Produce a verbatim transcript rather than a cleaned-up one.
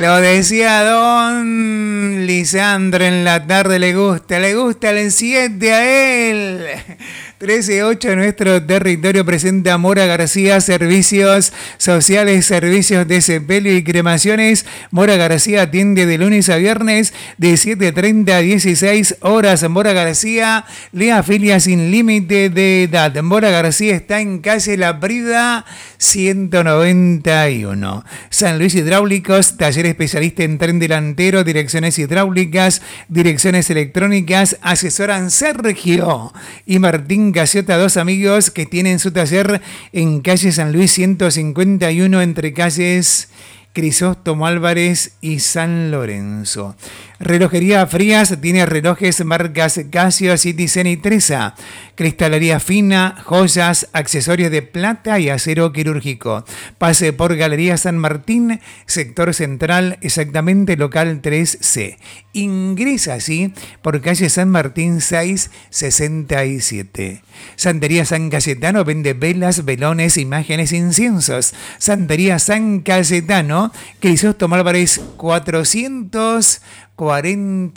Lo decía don Lisandro en la tarde, le gusta, le gusta el siete a él. trece ocho nuestro territorio presenta Mora García, servicios sociales, servicios de sepelio y cremaciones. Mora García atiende de lunes a viernes de siete treinta a dieciséis horas. Mora García le afilia sin límite de edad. Mora García está en calle La Brida ciento noventa y uno. San Luis Hidráulicos, taller especialista en tren delantero, direcciones hidráulicas, direcciones electrónicas. Asesoran Sergio y Martín Casiota, dos amigos que tienen su taller en calle San Luis ciento cincuenta y uno, entre calles Crisóstomo Álvarez y San Lorenzo. Relojería Frías tiene relojes marcas Casio, Citizen y Tresa. Cristalería fina, joyas, accesorios de plata y acero quirúrgico. Pase por Galería San Martín, sector central, exactamente local tres C. Ingresa así por calle San Martín seiscientos sesenta y siete. Santería San Cayetano vende velas, velones, imágenes, inciensos. Santería San Cayetano, Crisóstomo Álvarez cuatrocientos cuarenta